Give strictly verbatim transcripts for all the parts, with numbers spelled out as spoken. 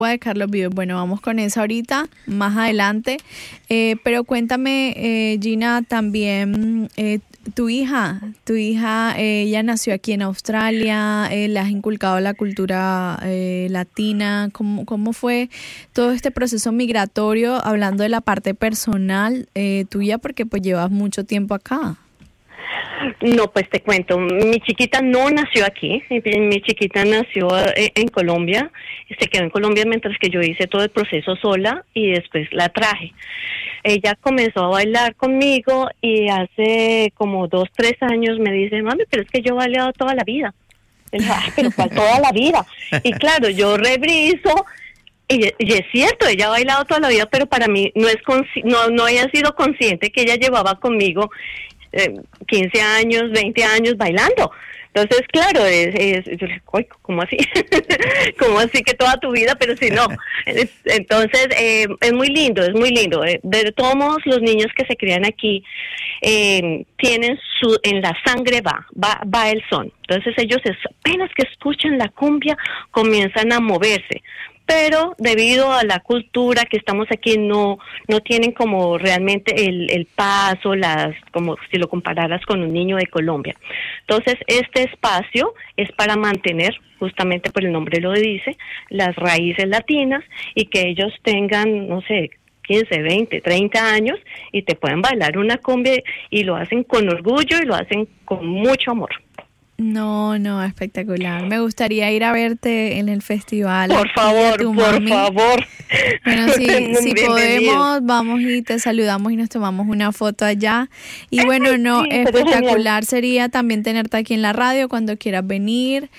de Carlos Vives. Bueno, vamos con eso ahorita, más adelante. Eh, pero cuéntame, eh, Gina, también eh, tu hija, tu hija, eh, ella nació aquí en Australia, eh, le has inculcado la cultura eh, latina. ¿Cómo, cómo fue todo este proceso migratorio, hablando de la parte personal eh, tuya, porque pues llevas mucho tiempo acá? No, pues te cuento, mi chiquita no nació aquí, mi chiquita nació en Colombia, se quedó en Colombia mientras que yo hice todo el proceso sola y después la traje. Ella comenzó a bailar conmigo y hace como dos, tres años me dice, mami, pero es que yo he bailado toda la vida. Y yo, ay, pero ¿cuál toda la vida? Y claro, yo reviso. Y, y es cierto, ella ha bailado toda la vida, pero para mí no es consci- no no había sido consciente que ella llevaba conmigo eh, quince años, veinte años bailando. Entonces, claro, es, es yo le digo, ¿cómo así? ¿Cómo así que toda tu vida? Pero si no. Entonces, eh, es muy lindo, es muy lindo. De todos los niños que se crían aquí, eh, tienen su, en la sangre va, va, va el son. Entonces ellos apenas que escuchan la cumbia, comienzan a moverse. Pero debido a la cultura que estamos aquí, no no tienen como realmente el, el paso, las como si lo compararas con un niño de Colombia. Entonces, este espacio es para mantener, justamente por el nombre lo dice, las raíces latinas y que ellos tengan, no sé, quince, veinte, treinta años y te pueden bailar una cumbia y lo hacen con orgullo y lo hacen con mucho amor. No, no, espectacular. Me gustaría ir a verte en el festival. Por favor, por mami. favor. Bueno, si, si podemos, vamos y te saludamos y nos tomamos una foto allá. Y bueno, no, sí, espectacular sería también tenerte aquí en la radio cuando quieras venir.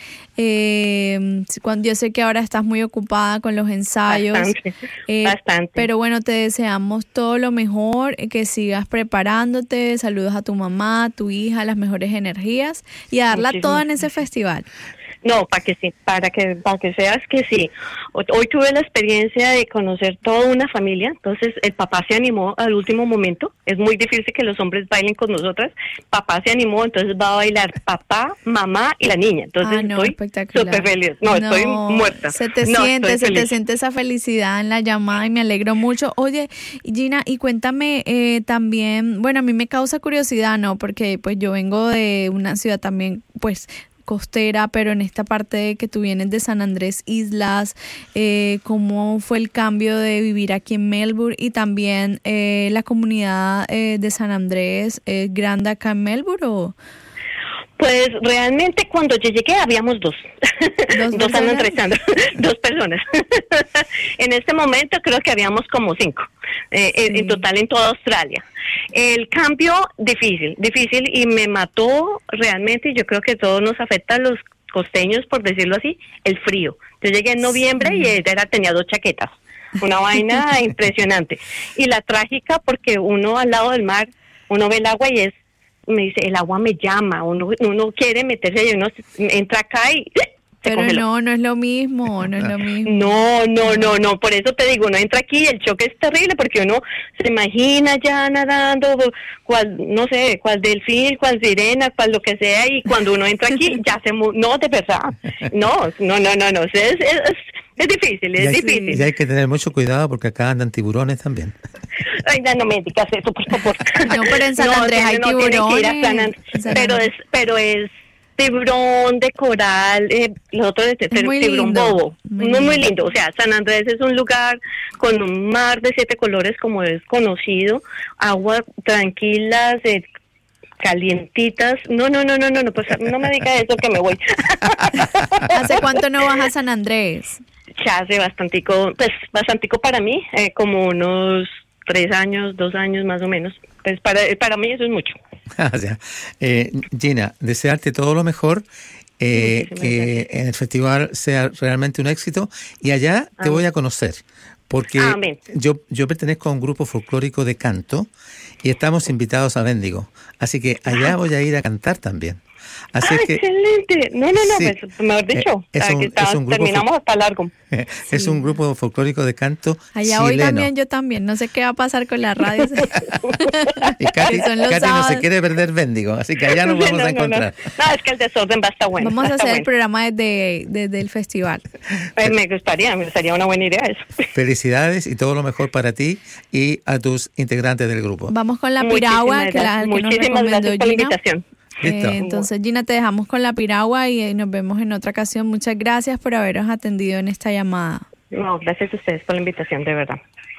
Eh, cuando yo sé que ahora estás muy ocupada con los ensayos. Bastante, eh, bastante. Pero bueno, te deseamos todo lo mejor, que sigas preparándote. Saludos a tu mamá, a tu hija, las mejores energías y a darla toda en ese festival. No, para que sí, para que para que seas que sí. Hoy tuve la experiencia de conocer toda una familia, entonces el papá se animó al último momento. Es muy difícil que los hombres bailen con nosotras. Papá se animó, entonces va a bailar papá, mamá y la niña. Entonces ah, no, estoy súper feliz. No, no, estoy muerta. Se te no, siente, se feliz. te siente esa felicidad en la llamada y me alegro mucho. Oye, Gina, y cuéntame eh, también, bueno, a mí me causa curiosidad, ¿no? Porque pues yo vengo de una ciudad también, pues, costera, pero en esta parte que tú vienes de San Andrés Islas, eh, ¿cómo fue el cambio de vivir aquí en Melbourne? Y también eh, la comunidad eh, de San Andrés, ¿es eh, grande acá en Melbourne o...? Pues realmente cuando yo llegué habíamos dos, dos, dos andan rezando, dos personas. En este momento creo que habíamos como cinco, eh, sí. en total en toda Australia. El cambio difícil, difícil y me mató realmente, y yo creo que todo nos afecta a los costeños, por decirlo así, el frío. Yo llegué en noviembre sí. y ella tenía dos chaquetas, una vaina impresionante. Y la trágica porque uno al lado del mar, uno ve el agua y es, me dice, el agua me llama, uno, uno quiere meterse y uno entra acá y se pero congeló. no, no es lo mismo, no es lo mismo. No, no, no, no, por eso te digo, uno entra aquí y el choque es terrible porque uno se imagina ya nadando, cual, no sé, cual delfín, cual sirena, cual lo que sea, y cuando uno entra aquí ya se, mu- no, de verdad, no, no, no, no, no, es, es, es, es difícil, es y hay, difícil. Y hay que tener mucho cuidado porque acá andan tiburones también. Ay, ya no me digas eso, por favor. No, pero en San no, Andrés hay no, tiburones. San And- pero es, pero es tiburón de coral, eh, lo otro es, es muy tiburón lindo, bobo, muy, muy, muy lindo. lindo. O sea, San Andrés es un lugar con un mar de siete colores, como es conocido, agua tranquilas, eh, calientitas. No, no, no, no, no, no, pues no me diga eso que me voy. ¿Hace cuánto no vas a San Andrés? Ya hace bastantico, pues bastantico para mí, eh, como unos tres años, dos años más o menos. Pues para, para mí eso es mucho. O sea, eh, Gina, desearte todo lo mejor, eh, que gracias. En el festival sea realmente un éxito y allá Amén. Te voy a conocer. Porque Amén. yo yo pertenezco a un grupo folclórico de canto y estamos invitados a Bendigo. Así que allá voy a ir a cantar también. Así ah, es que, excelente. No, no, no, sí, pues, mejor dicho, es un, está, es un grupo terminamos hasta largo. Es sí. un grupo folclórico de canto allá chileno. Hoy también, yo también. No sé qué va a pasar con la radio. Y Katy, Katy no se quiere perder Bendigo, así que allá nos vamos no, a encontrar. No, no. no, es que el desorden va a estar bueno. Vamos a hacer bueno. el programa desde, desde el festival. Pues me gustaría, me gustaría una buena idea eso. Felicidades y todo lo mejor para ti y a tus integrantes del grupo. Vamos con la piragua, que, la, que nos recomendó Gina. invitación. Eh, entonces, Gina, te dejamos con la piragua y nos vemos en otra ocasión. Muchas gracias por habernos atendido en esta llamada. No, gracias a ustedes por la invitación, de verdad.